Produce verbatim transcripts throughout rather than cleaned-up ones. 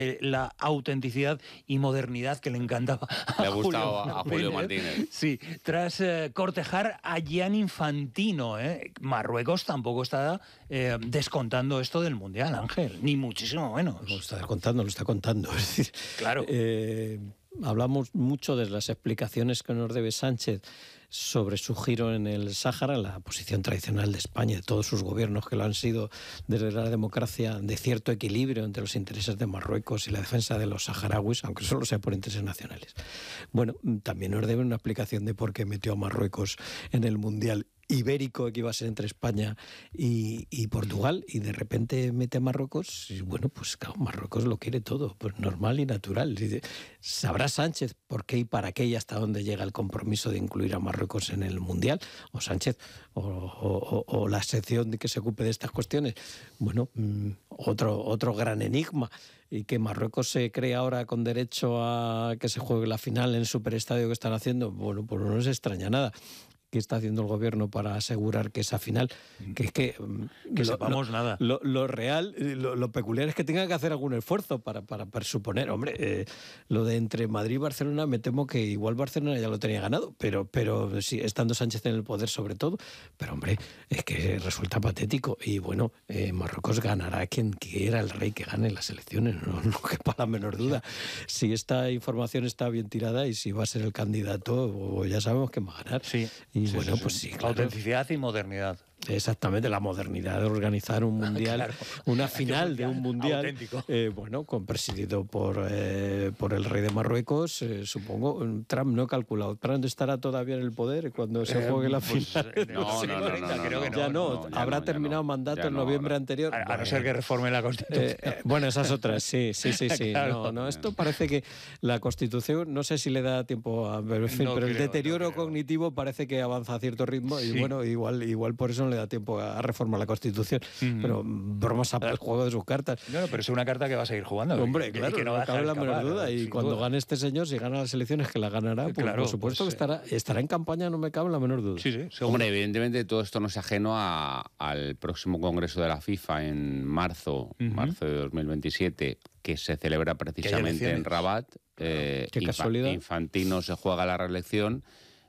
la autenticidad y modernidad que le encantaba a Le ha gustado Julio a Julio Martínez. Sí, tras eh, cortejar a Gianni Infantino, ¿eh? Marruecos tampoco está eh, descontando esto del Mundial, Ángel, ni muchísimo menos. Lo está descontando, lo está contando. Es decir, claro. Eh, hablamos mucho de las explicaciones que nos debe Sánchez sobre su giro en el Sáhara, la posición tradicional de España, de todos sus gobiernos que lo han sido desde la democracia, de cierto equilibrio entre los intereses de Marruecos y la defensa de los saharauis, aunque solo sea por intereses nacionales. Bueno, también nos debe una explicación de por qué metió a Marruecos en el Mundial ibérico que iba a ser entre España y, y Portugal, y de repente mete a Marruecos, y bueno, pues claro, Marruecos lo quiere todo, pues normal y natural. ¿Sabrá Sánchez por qué y para qué y hasta dónde llega el compromiso de incluir a Marruecos en el Mundial? O Sánchez, o, o, o la sección de que se ocupe de estas cuestiones. Bueno, mmm, otro, otro gran enigma. Y que Marruecos se cree ahora con derecho a que se juegue la final en el superestadio que están haciendo, bueno, pues no nos extraña nada. ¿Qué está haciendo el gobierno para asegurar que esa final, que es que... Que lo, sepamos lo, nada. Lo, lo real, lo, lo peculiar es que tenga que hacer algún esfuerzo para, para, para suponer, hombre, eh, lo de entre Madrid y Barcelona, me temo que igual Barcelona ya lo tenía ganado, pero, pero sí, estando Sánchez en el poder sobre todo, pero hombre, es que resulta patético. Y bueno, eh, Marruecos ganará quien quiera, el rey que gane las elecciones, no, no quepa la menor duda. Si esta información está bien tirada y si va a ser el candidato, ya sabemos quién va a ganar. Sí. Y sí, bueno, sí, pues sí. sí, claro. Autenticidad y modernidad. Exactamente, la modernidad de organizar un mundial, claro. una final de un mundial, eh, bueno, con presidido por eh, por el rey de Marruecos, eh, supongo. Trump no he calculado. Trump estará todavía en el poder cuando se juegue la pues, final. No, no, no, no, no, creo que ya no, no, ya habrá no, terminado no, mandato en no, noviembre no. anterior. A, a bueno, no ser que reforme la Constitución. Eh, eh, bueno, esas otras, sí, sí, sí, sí. Claro. No, no, esto parece que la Constitución, no sé si le da tiempo a, pero, en fin, no pero creo, el deterioro no creo. cognitivo parece que avanza a cierto ritmo y sí. bueno, igual, igual por eso no le da tiempo a reformar la Constitución. Mm-hmm. Pero bromas al juego de sus cartas. No, no, pero es una carta que va a seguir jugando. Hombre, y, claro, y que no, no va a cabe la escapar, menor duda. Y cuando duda. gane este señor, si gana las elecciones, que la ganará, pues claro, por supuesto pues, que estará, estará en campaña, no me cabe la menor duda. Sí, sí, seguro. Hombre, evidentemente todo esto no es ajeno a, al próximo Congreso de la FIFA en marzo, uh-huh. marzo de dos mil veintisiete, que se celebra precisamente en Rabat. Eh, Qué casualidad. Infantino se juega la reelección.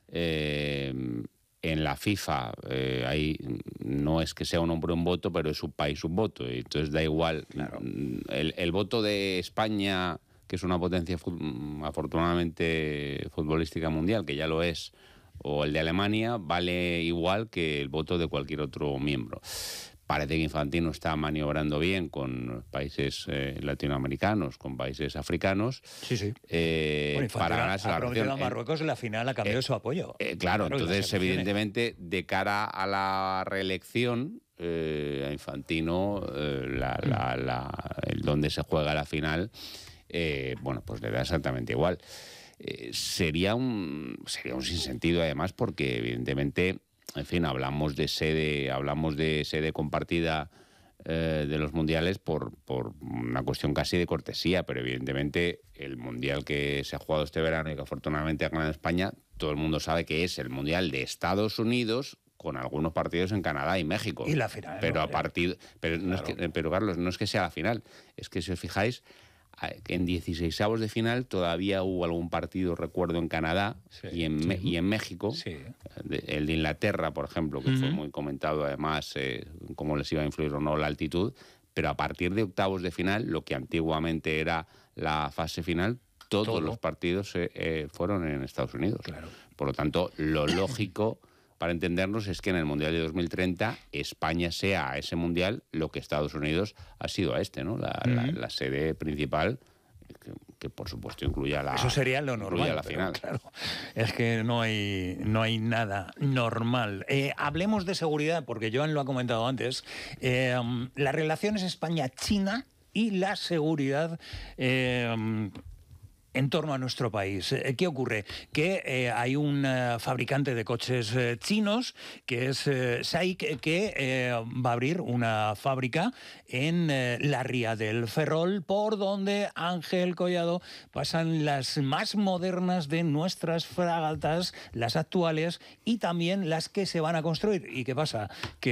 Eh, en la FIFA eh, ahí no es que sea un hombre un voto, pero es un país un voto. Y entonces da igual. Claro. El, el voto de España, que es una potencia afortunadamente futbolística mundial, que ya lo es, o el de Alemania, vale igual que el voto de cualquier otro miembro. Parece que Infantino está maniobrando bien con países eh, latinoamericanos, con países africanos. Sí, sí. Eh, bueno, para ganarse la reelección. a Marruecos en la final a cambio eh, de su apoyo. Eh, claro, claro, entonces, evidentemente, de cara a la reelección, eh, a Infantino, eh, la, la, la, el donde se juega la final, eh, bueno, pues le da exactamente igual. Eh, sería un sería un sinsentido, además, porque, evidentemente, en fin, hablamos de sede, hablamos de sede compartida eh, de los mundiales por, por una cuestión casi de cortesía, pero evidentemente el mundial que se ha jugado este verano y que afortunadamente ha ganado España, todo el mundo sabe que es el mundial de Estados Unidos, con algunos partidos en Canadá y México. Y la final. Pero ¿no? a partir, pero no claro. es que, pero Carlos, no es que sea la final, es que si os fijáis, en dieciseisavos de final todavía hubo algún partido, recuerdo, en Canadá sí, y, en, sí. y en México, sí. el de Inglaterra, por ejemplo, que uh-huh. fue muy comentado además eh, cómo les iba a influir o no la altitud, pero a partir de octavos de final, lo que antiguamente era la fase final, todos Todo. los partidos eh, eh, fueron en Estados Unidos. Claro. Por lo tanto, lo lógico para entendernos es que en el Mundial de dos mil treinta España sea a ese Mundial lo que Estados Unidos ha sido a este, ¿no? La, uh-huh. la, la sede principal, que, que por supuesto incluya la Eso sería lo normal, la final. Claro, es que no hay, no hay nada normal. Eh, hablemos de seguridad, porque Joan lo ha comentado antes. Eh, las relaciones España-China y la seguridad... Eh, en torno a nuestro país. ¿Qué ocurre? Que eh, hay un uh, fabricante de coches eh, chinos, que es eh, SAIC, que eh, va a abrir una fábrica en eh, la Ría del Ferrol, por donde, Ángel Collado, pasan las más modernas de nuestras fragatas, las actuales, y también las que se van a construir. ¿Y qué pasa? Que